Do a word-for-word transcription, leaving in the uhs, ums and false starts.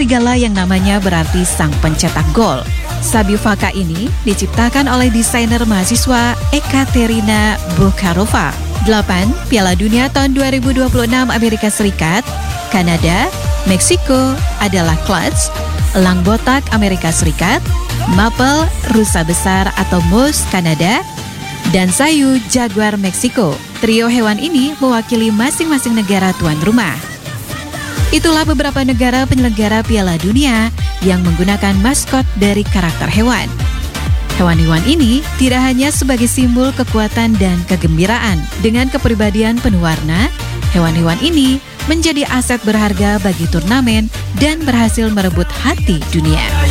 serigala yang namanya berarti sang pencetak gol. Sabyufaka ini diciptakan oleh desainer mahasiswa Ekaterina Bukharova. Delapan, Piala Dunia tahun dua ribu dua puluh enam Amerika Serikat, Kanada, Meksiko adalah Clutch, elang botak Amerika Serikat, Maple, rusa besar atau moose Kanada, dan Sayu, jaguar Meksiko. Trio hewan ini mewakili masing-masing negara tuan rumah. Itulah beberapa negara penyelenggara Piala Dunia yang menggunakan maskot dari karakter hewan. Hewan-hewan ini tidak hanya sebagai simbol kekuatan dan kegembiraan. Dengan kepribadian penuh warna, hewan-hewan ini menjadi aset berharga bagi turnamen dan berhasil merebut hati dunia.